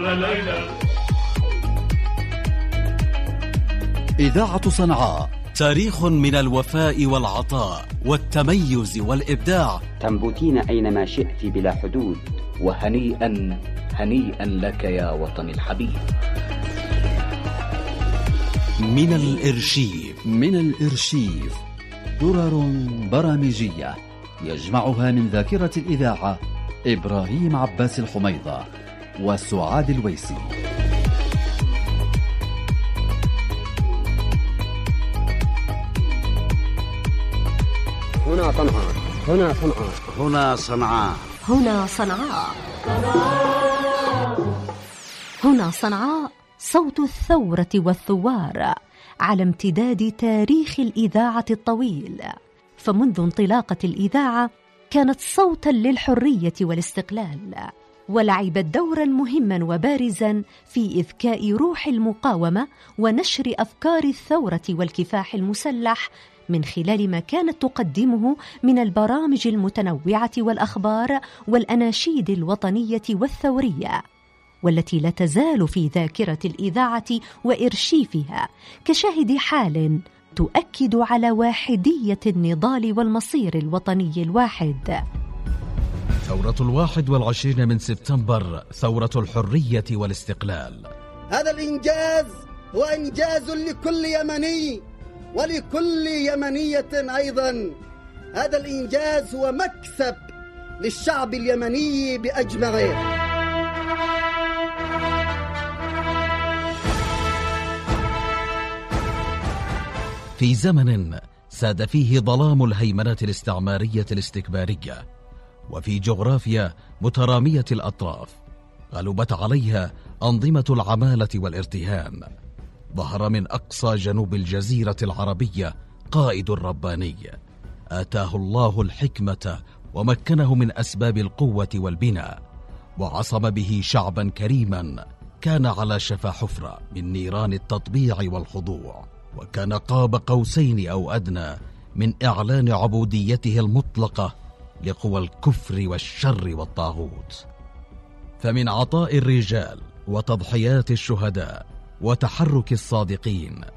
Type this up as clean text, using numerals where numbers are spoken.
إذاعة صنعاء، تاريخ من الوفاء والعطاء والتميز والإبداع. تنبتين أينما شئت بلا حدود. وهنيئا هنيئا لك يا وطني الحبيب. من الإرشيف درر برامجية يجمعها من ذاكرة الإذاعة إبراهيم عباس الحميضة وسعاد الويسي. هنا صنعاء، هنا صنعاء، هنا صنعاء، هنا صنعاء، هنا صنعاء، صوت الثورة والثوار على امتداد تاريخ الإذاعة الطويل. فمنذ انطلاقة الإذاعة كانت صوتاً للحرية والاستقلال، ولعبت دوراً مهماً وبارزاً في إذكاء روح المقاومة ونشر أفكار الثورة والكفاح المسلح من خلال ما كانت تقدمه من البرامج المتنوعة والأخبار والأناشيد الوطنية والثورية، والتي لا تزال في ذاكرة الإذاعة وإرشيفها كشاهد حال تؤكد على واحدية النضال والمصير الوطني الواحد. ثورة 21 من سبتمبر، ثورة الحرية والاستقلال. هذا الإنجاز هو إنجاز لكل يمني ولكل يمنية أيضا. هذا الإنجاز هو مكسب للشعب اليمني بأجمعه. في زمن ساد فيه ظلام الهيمنة الاستعمارية الاستكبارية، وفي جغرافيا مترامية الأطراف غلبت عليها أنظمة العمالة والارتهان، ظهر من أقصى جنوب الجزيرة العربية قائد رباني آتاه الله الحكمة ومكنه من أسباب القوة والبناء، وعصم به شعبا كريما كان على شفا حفرة من نيران التطبيع والخضوع، وكان قاب قوسين أو أدنى من إعلان عبوديته المطلقة لقوى الكفر والشر والطاغوت. فمن عطاء الرجال وتضحيات الشهداء وتحرك الصادقين